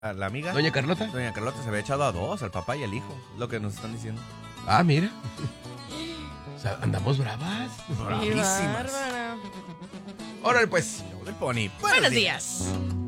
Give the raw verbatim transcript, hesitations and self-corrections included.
a la amiga. ¿Doña Carlota? Doña Carlota se había echado a dos, al papá y al hijo, lo que nos están diciendo. Ah, mira. O sea, andamos bravas. Bravísimas. Bárbara. Órale, pues. Del Pony. Buenos días.